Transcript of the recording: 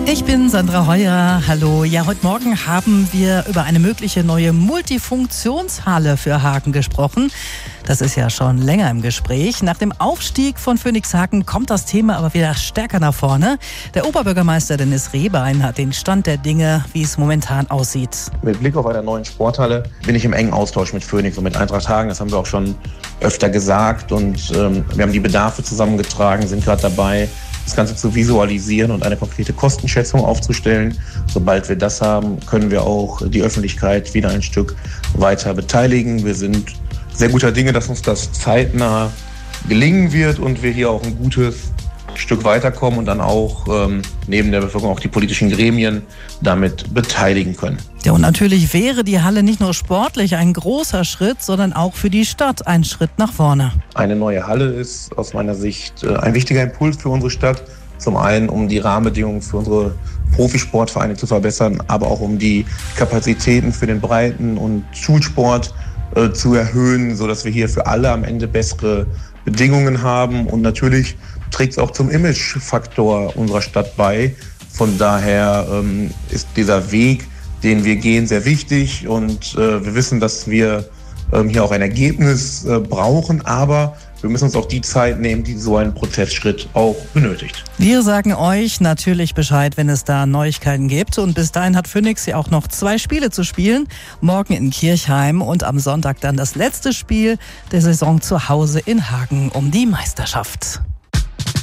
Ich bin Sandra Heuer. Hallo. Ja, heute Morgen haben wir über eine mögliche neue Multifunktionshalle für Hagen gesprochen. Das ist ja schon länger im Gespräch. Nach dem Aufstieg von Phönix Hagen kommt das Thema aber wieder stärker nach vorne. Der Oberbürgermeister Dennis Rehbein hat den Stand der Dinge, wie es momentan aussieht. Mit Blick auf eine neue Sporthalle bin ich im engen Austausch mit Phönix und mit Eintracht Hagen. Das haben wir auch schon öfter gesagt. Und wir haben die Bedarfe zusammengetragen, sind gerade dabei, das Ganze zu visualisieren und eine konkrete Kostenschätzung aufzustellen. Sobald wir das haben, können wir auch die Öffentlichkeit wieder ein Stück weiter beteiligen. Wir sind sehr guter Dinge, dass uns das zeitnah gelingen wird und wir hier auch ein gutes Stück weiterkommen und dann auch neben der Bevölkerung auch die politischen Gremien damit beteiligen können. Ja, und natürlich wäre die Halle nicht nur sportlich ein großer Schritt, sondern auch für die Stadt ein Schritt nach vorne. Eine neue Halle ist aus meiner Sicht ein wichtiger Impuls für unsere Stadt. Zum einen, um die Rahmenbedingungen für unsere Profisportvereine zu verbessern, aber auch um die Kapazitäten für den Breiten- und Schulsport zu erhöhen, sodass wir hier für alle am Ende bessere Bedingungen haben. Und natürlich trägt es auch zum Imagefaktor unserer Stadt bei. Von daher ist dieser Weg, den wir gehen, sehr wichtig. Und wir wissen, dass wir hier auch ein Ergebnis brauchen. Aber wir müssen uns auch die Zeit nehmen, die so ein Prozessschritt auch benötigt. Wir sagen euch natürlich Bescheid, wenn es da Neuigkeiten gibt. Und bis dahin hat Phönix ja auch noch 2 Spiele zu spielen. Morgen in Kirchheim und am Sonntag dann das letzte Spiel der Saison zu Hause in Hagen um die Meisterschaft.